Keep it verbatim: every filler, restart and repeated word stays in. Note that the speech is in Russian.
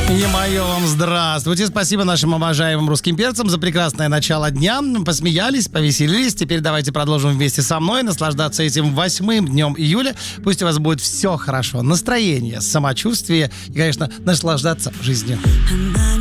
И мое вам здравствуйте. Спасибо нашим обожаемым русским перцам за прекрасное начало дня. Посмеялись, повеселились. Теперь давайте продолжим вместе со мной наслаждаться этим восьмым днем июля. Пусть у вас будет все хорошо. Настроение, самочувствие и, конечно, наслаждаться жизнью.